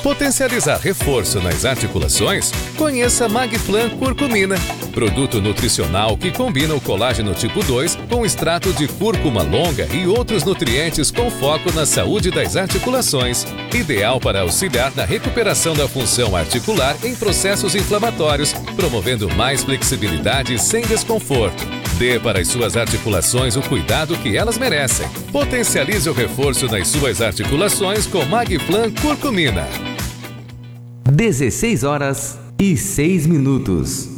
Potencializar reforço nas articulações? Conheça Magflan Curcumina, produto nutricional que combina o colágeno tipo 2 com extrato de cúrcuma longa e outros nutrientes com foco na saúde das articulações. Ideal para auxiliar na recuperação da função articular em processos inflamatórios, promovendo mais flexibilidade sem desconforto. Dê para as suas articulações o cuidado que elas merecem. Potencialize o reforço nas suas articulações com Magflan Curcumina. 16 horas e 6 minutos.